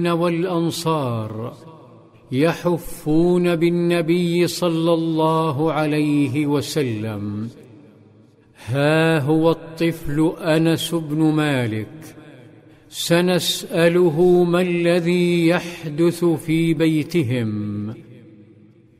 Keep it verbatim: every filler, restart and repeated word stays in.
والأنصار يحفون بالنبي صلى الله عليه وسلم. ها هو الطفل أنس بن مالك، سنسأله ما الذي يحدث في بيتهم.